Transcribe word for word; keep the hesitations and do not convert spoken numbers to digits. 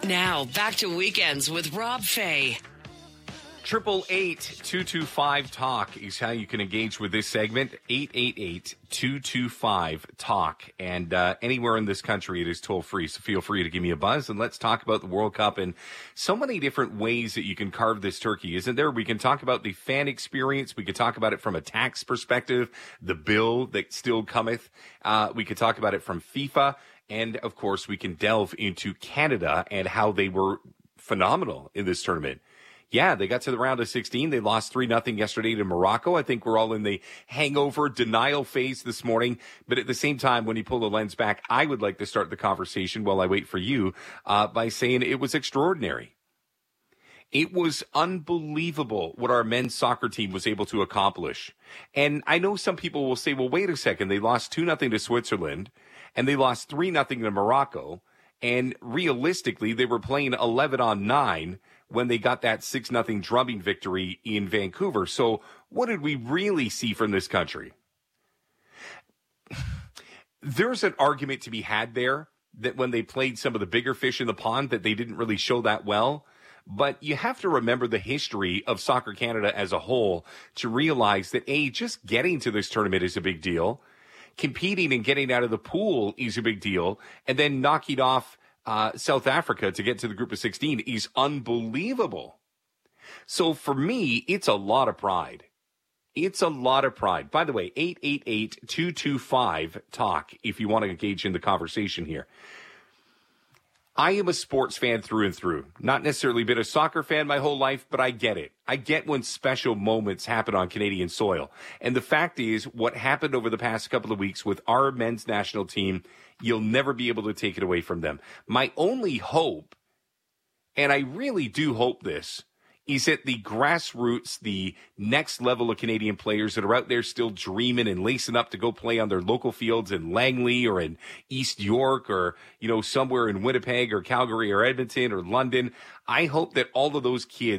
Now, back to Weekends with Rob Fay. Triple eight two two five talk is how you can engage with this segment. Eight eight eight two two five talk, and uh, anywhere in this country it is toll free. So feel free to give me a buzz and let's talk about the World Cup and so many different ways that you can carve this turkey, isn't there? We can talk about the fan experience. We could talk about it from a tax perspective, the bill that still cometh. Uh, we could talk about it from FIFA, and of course we can delve into Canada and how they were phenomenal in this tournament. Yeah, they got to the round of sixteen. They lost three nothing yesterday to Morocco. I think we're all in the hangover denial phase this morning. But at the same time, when you pull the lens back, I would like to start the conversation while I wait for you uh, by saying it was extraordinary. It was unbelievable what our men's soccer team was able to accomplish. And I know some people will say, well, wait a second. They lost two nothing to Switzerland and they lost three nothing to Morocco. And realistically, they were playing eleven on nine when they got that six nothing drubbing victory in Vancouver. So what did we really see from this country? There's an argument to be had there that when they played some of the bigger fish in the pond that they didn't really show that well. But you have to remember the history of Soccer Canada as a whole to realize that, A, just getting to this tournament is a big deal. Competing and getting out of the pool is a big deal. And then knocking off Uh, South Africa to get to the group of sixteen is unbelievable. So for me, it's a lot of pride. It's a lot of pride. By the way, eight eight eight two two five talk if you want to engage in the conversation here. I am a sports fan through and through. Not necessarily been a soccer fan my whole life, but I get it. I get when special moments happen on Canadian soil. And the fact is, what happened over the past couple of weeks with our men's national team, you'll never be able to take it away from them. My only hope, and I really do hope this, is that the grassroots, the next level of Canadian players that are out there still dreaming and lacing up to go play on their local fields in Langley or in East York or, you know, somewhere in Winnipeg or Calgary or Edmonton or London. I hope that all of those kids